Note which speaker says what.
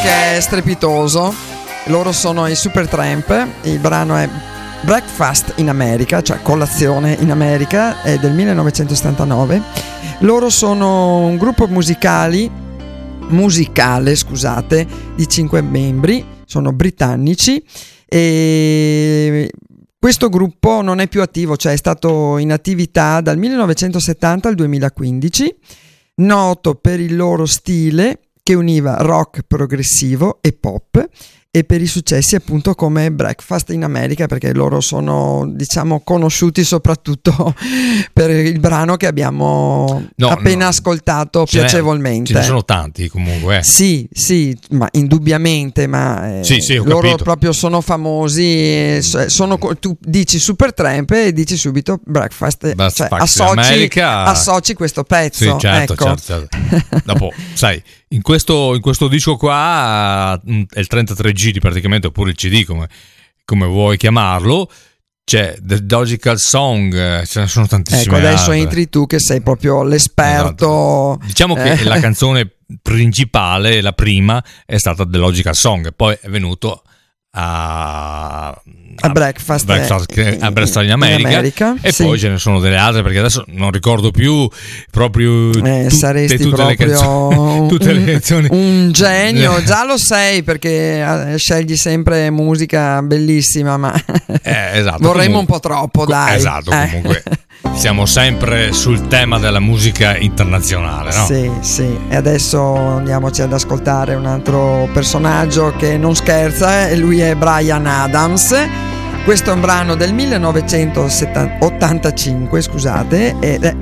Speaker 1: che è strepitoso. Loro sono i Supertramp. Il brano è Breakfast in America, cioè colazione in America, è del 1979. Loro sono un gruppo musicale, scusate, di 5 membri, sono britannici, e questo gruppo non è più attivo, cioè è stato in attività dal 1970 al 2015, noto per il loro stile che univa rock progressivo e pop, e per i successi appunto come Breakfast in America, perché loro sono, diciamo, conosciuti soprattutto per il brano che abbiamo appena ascoltato piacevolmente.
Speaker 2: Ce ne sono tanti comunque.
Speaker 1: Sì, ma indubbiamente, ma
Speaker 2: sì, ho
Speaker 1: loro
Speaker 2: capito.
Speaker 1: proprio sono famosi, tu dici Supertramp e dici subito Breakfast, cioè associ questo pezzo.
Speaker 2: Sì, certo,
Speaker 1: ecco.
Speaker 2: certo. Dopo, sai, in questo disco qua è il 33G praticamente, oppure il CD come vuoi chiamarlo, c'è The Logical Song, ce ne sono tantissime.
Speaker 1: Ecco, adesso
Speaker 2: altre.
Speaker 1: entri tu che sei proprio l'esperto.
Speaker 2: Esatto. Diciamo che la canzone principale, la prima, è stata The Logical Song, poi è venuto a
Speaker 1: Breakfast
Speaker 2: in America, e
Speaker 1: sì.
Speaker 2: Poi ce ne sono delle altre, perché adesso non ricordo più proprio
Speaker 1: saresti
Speaker 2: tutte
Speaker 1: proprio
Speaker 2: le canzoni.
Speaker 1: Un genio, già lo sei, perché scegli sempre musica bellissima, ma
Speaker 2: esatto,
Speaker 1: vorremmo un po' troppo, dai.
Speaker 2: Esatto, comunque siamo sempre sul tema della musica internazionale, no?
Speaker 1: Sì, e adesso andiamoci ad ascoltare un altro personaggio che non scherza, e lui è Bryan Adams. Questo è un brano del 1985, scusate, ed è